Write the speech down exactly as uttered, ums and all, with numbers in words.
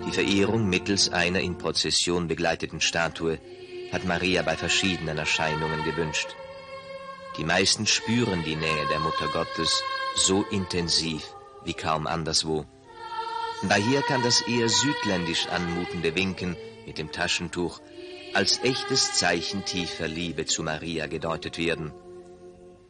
Die Verehrung mittels einer in Prozession begleiteten Statue hat Maria bei verschiedenen Erscheinungen gewünscht. Die meisten spüren die Nähe der Mutter Gottes so intensiv wie kaum anderswo. Daher kann das eher südländisch anmutende Winken mit dem Taschentuch als echtes Zeichen tiefer Liebe zu Maria gedeutet werden.